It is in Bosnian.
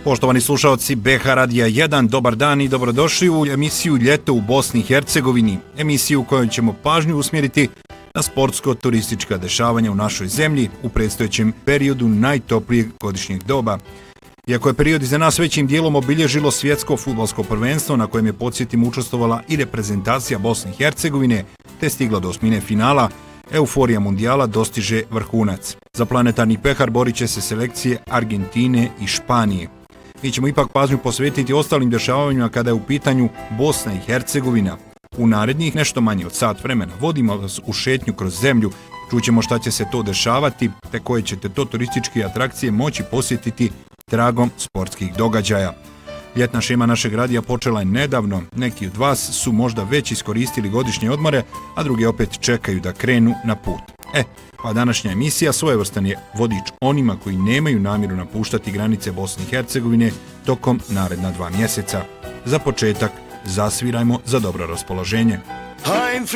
Poštovani slušalci BH Radija 1, dobar dan i dobrodošli u emisiju Ljeto u Bosni i Hercegovini, emisiju u kojoj ćemo pažnju usmjeriti na sportsko-turistička dešavanja u našoj zemlji u predstojećem periodu najtoplijeg godišnjeg doba. Iako je period iza nas većim dijelom obilježilo svjetsko fudbalsko prvenstvo na kojem je, podsjetim, učestvovala i reprezentacija Bosne i Hercegovine te stigla do osmine finala, euforija mundijala dostiže vrhunac. Za planetarni pehar borit će se selekcije Argentine i Španije. Mi ćemo ipak pažnju posvetiti ostalim dešavanjima kada je u pitanju Bosna i Hercegovina. U narednih nešto manje od sat vremena vodimo vas u šetnju kroz zemlju, čućemo šta će se to dešavati te koje ćete to turističke atrakcije moći posjetiti tragom sportskih događaja. Ljetna šema našeg radija počela je nedavno, neki od vas su možda već iskoristili godišnje odmore, a drugi opet čekaju da krenu na put. Pa današnja emisija svojevrstan je vodič onima koji nemaju namjeru napuštati granice Bosne i Hercegovine tokom naredna 2 mjeseca. Za početak, zasvirajmo za dobro raspoloženje.